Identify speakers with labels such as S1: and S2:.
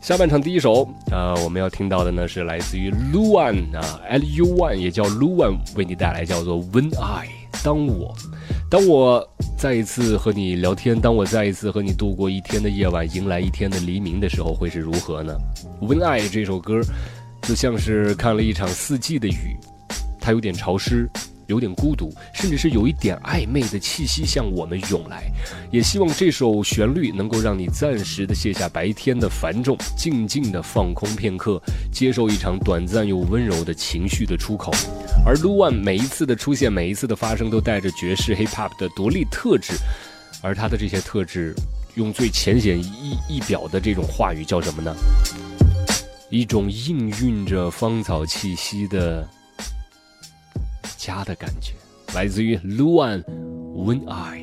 S1: 下半场第一首我们要听到的呢是来自于 Luan Luan 也叫 Luan 为你带来叫做 When I 当我再一次和你聊天，当我再一次和你度过一天的夜晚，迎来一天的黎明的时候，会是如何呢？ When I 这首歌就像是看了一场四季的雨，它有点潮湿，有点孤独，甚至是有一点暧昧的气息向我们涌来。也希望这首旋律能够让你暂时的卸下白天的繁重，静静的放空片刻，接受一场短暂又温柔的情绪的出口。而 Luan 每一次的出现，每一次的发生都带着爵士 hip hop 的独立特质，而他的这些特质用最浅显易表的这种话语叫什么呢？一种氤氲着芳草气息的家的感觉，来自于 Luan When I。